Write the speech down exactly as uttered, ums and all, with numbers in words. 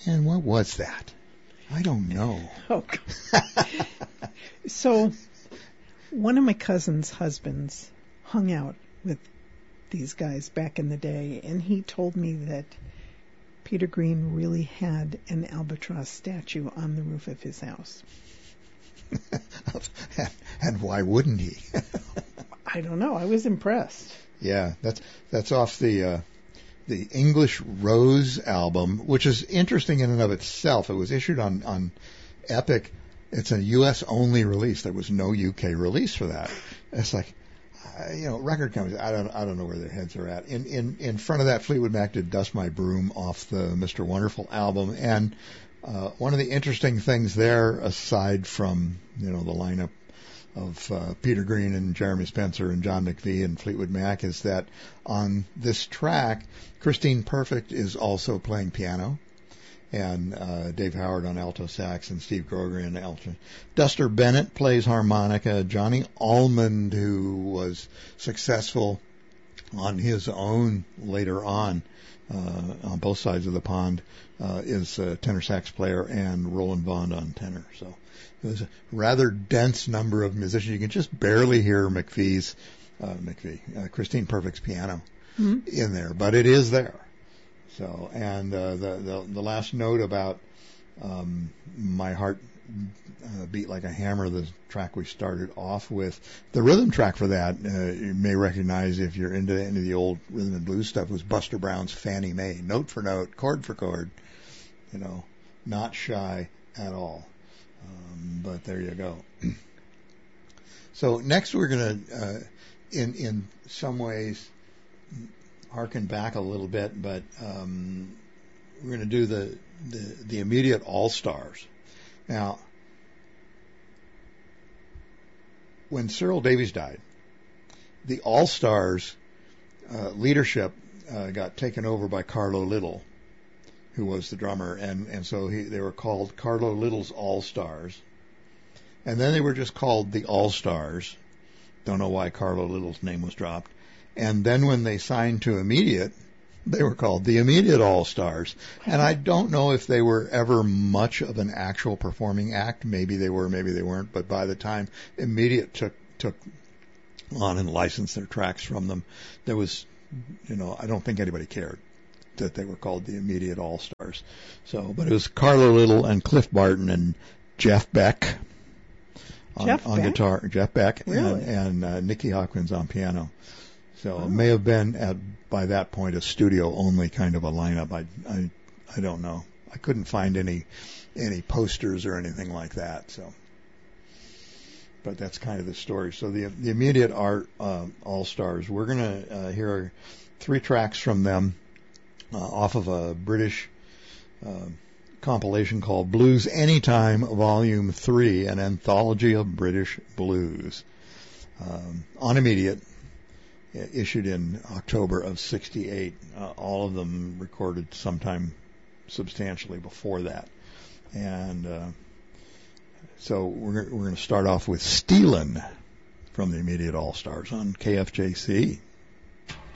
And what was that? I don't know. Oh, so one of my cousin's husbands hung out with these guys back in the day, and he told me that Peter Green really had an albatross statue on the roof of his house. And why wouldn't he? I don't know. I was impressed. Yeah, that's that's off the uh, the English Rose album, which is interesting in and of itself. It was issued on on Epic. It's a U S only release. There was no U K release for that. It's like, uh, you know, record companies. I don't I don't know where their heads are at. In in in front of that, Fleetwood Mac did "Dust My Broom" off the Mister Wonderful album, and uh, one of the interesting things there, aside from you know the lineup of uh, Peter Green and Jeremy Spencer and John McVie and Fleetwood Mac, is that on this track, Christine Perfect is also playing piano, and uh, Dave Howard on alto sax and Steve Groger on alto. Duster Bennett plays harmonica. Johnny Almond, who was successful on his own later on, uh, on both sides of the pond, uh, is a tenor sax player, and Roland Vaughn on tenor. So it was a rather dense number of musicians. You can just barely hear McVie's, uh, McVie, uh, Christine Perfect's piano mm-hmm. in there, but it is there. So, and uh, the, the the last note about um, My Heart uh, Beat Like a Hammer, the track we started off with, the rhythm track for that, uh, you may recognize if you're into any of the old rhythm and blues stuff, was Buster Brown's Fannie Mae, note for note, chord for chord, you know, not shy at all. Um, but there you go. So next we're going to, uh, in in some ways, harken back a little bit, but um, we're going to do the, the the immediate all-stars. Now, when Cyril Davies died, the all-stars uh, leadership uh, got taken over by Carlo Little, who was the drummer, and, and so he, they were called Carlo Little's All-Stars. And then they were just called the All-Stars. Don't know why Carlo Little's name was dropped. And then when they signed to Immediate, they were called the Immediate All-Stars. And I don't know if they were ever much of an actual performing act. Maybe they were, maybe they weren't. But by the time Immediate took took on and licensed their tracks from them, there was, you know, I don't think anybody cared that they were called the Immediate All-Stars. So, but it was Carlo Little and Cliff Barton and Jeff Beck on, Jeff on Beck? guitar. Jeff Beck Really? and, and uh, Nicky Hopkins on piano. So Oh. it may have been at by that point a studio only kind of a lineup. I I I don't know. I couldn't find any any posters or anything like that. So, but that's kind of the story. So the the Immediate Art uh, All Stars. We're gonna uh, hear three tracks from them uh, off of a British uh, compilation called Blues Anytime Volume Three, an anthology of British blues, um, on Immediate. Issued in October of sixty-eight. Uh, all of them recorded sometime substantially before that. And uh, so we're, we're going to start off with Stealin' from the Immediate All-Stars on K F J C.